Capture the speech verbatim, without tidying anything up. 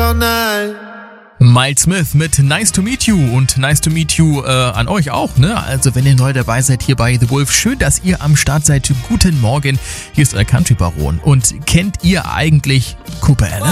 all night. Miles Smith mit Nice to Meet You und Nice to Meet You äh, an euch auch, ne? Also wenn ihr neu dabei seid hier bei The Wolf, schön, dass ihr am Start seid. Guten Morgen, hier ist euer Country Baron. Und kennt ihr eigentlich Cooper Allen?